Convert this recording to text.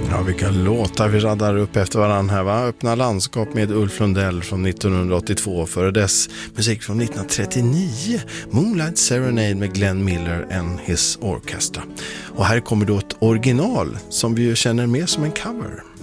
Ja, vilka låtar vi raddar upp efter varann här, va? Öppna landskap med Ulf Lundell från 1982, före dess musik från 1939, Moonlight Serenade med Glenn Miller and His Orchestra. Och här kommer då ett original som vi ju känner mer som en cover.